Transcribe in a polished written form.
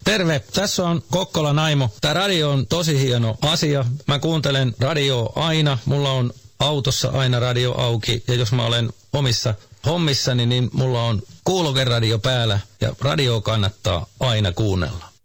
Terve, tässä on Kokkola Naimo. Tää radio on tosi hieno asia. Mä kuuntelen radioa aina. Mulla on autossa aina radio auki. Ja jos mä olen omissa hommissani, niin mulla on kuulokeradio päällä. Ja radio kannattaa aina kuunnella.